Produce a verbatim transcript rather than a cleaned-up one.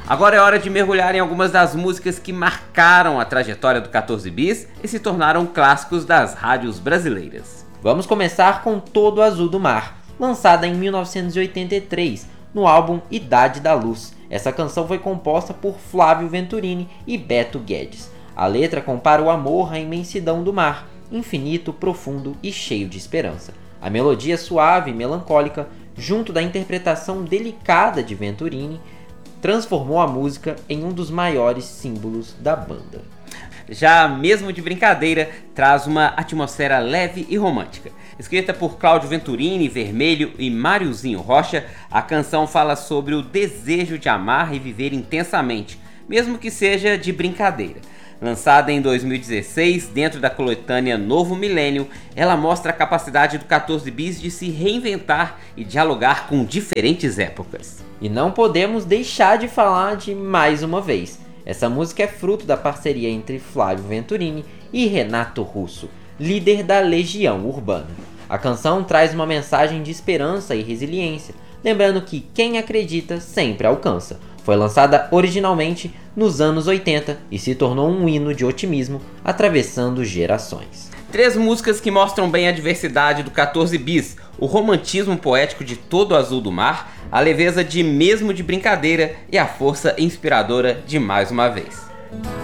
Agora é hora de mergulhar em algumas das músicas que marcaram a trajetória do quatorze bis e se tornaram clássicos das rádios brasileiras. Vamos começar com Todo Azul do Mar, lançada em mil novecentos e oitenta e três, no álbum Idade da Luz. Essa canção foi composta por Flávio Venturini e Beto Guedes. A letra compara o amor à imensidão do mar, infinito, profundo e cheio de esperança. A melodia suave e melancólica, junto da interpretação delicada de Venturini, transformou a música em um dos maiores símbolos da banda. Já Mesmo de Brincadeira traz uma atmosfera leve e romântica. Escrita por Cláudio Venturini, Vermelho e Máriozinho Rocha, a canção fala sobre o desejo de amar e viver intensamente, mesmo que seja de brincadeira. Lançada em dois mil e dezesseis, dentro da coletânea Novo Milênio, ela mostra a capacidade do quatorze bis de se reinventar e dialogar com diferentes épocas. E não podemos deixar de falar de Mais Uma Vez. Essa música é fruto da parceria entre Flávio Venturini e Renato Russo, líder da Legião Urbana. A canção traz uma mensagem de esperança e resiliência, lembrando que quem acredita sempre alcança. Foi lançada originalmente nos anos oitenta e se tornou um hino de otimismo atravessando gerações. Três músicas que mostram bem a diversidade do quatorze bis, o romantismo poético de Todo Azul do Mar, a leveza de Mesmo de Brincadeira e a força inspiradora de Mais Uma Vez.